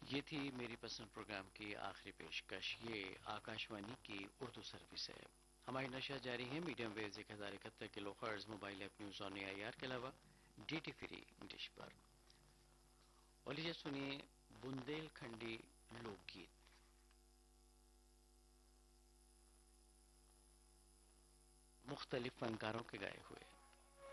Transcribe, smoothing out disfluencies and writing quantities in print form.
ये थी मेरी पसंद प्रोग्राम की आखिरी पेशकश। ये आकाशवाणी की उर्दू सर्विस है। हमारी नशा जारी है medium waves 1071 kilo hertz, mobile app news on AIR के अलावा डीटी फ्री डिश पर। और लीजिए सुनिए बुंदेलखंडी लोकगीत मुख्तलिफ फनकारों के गाए हुए।